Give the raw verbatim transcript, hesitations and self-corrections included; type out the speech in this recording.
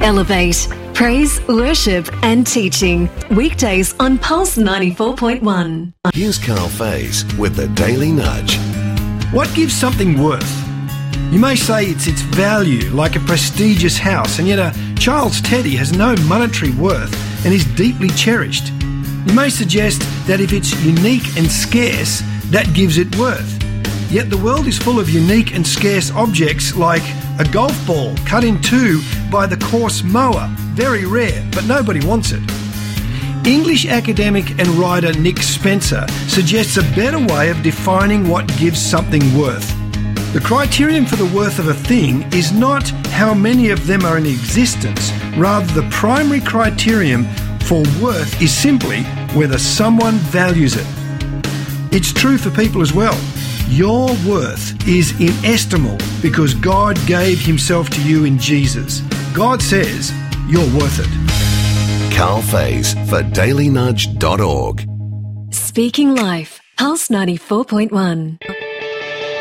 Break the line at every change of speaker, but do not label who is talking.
Elevate. Praise, worship and teaching. Weekdays on Pulse ninety-four point one.
Here's Carl Faze with the Daily Nudge.
What gives something worth? You may say it's its value, like a prestigious house, and yet a child's teddy has no monetary worth and is deeply cherished. You may suggest that if it's unique and scarce, that gives it worth. Yet the world is full of unique and scarce objects like a golf ball cut in two by the coarse mower. Very rare, but nobody wants it. English academic and writer Nick Spencer suggests a better way of defining what gives something worth. The criterion for the worth of a thing is not how many of them are in existence. Rather, the primary criterion for worth is simply whether someone values it. It's true for people as well. Your worth is inestimable because God gave himself to you in Jesus. God says you're worth it.
Carl Faze for daily nudge dot org.
Speaking Life, Pulse ninety-four point one.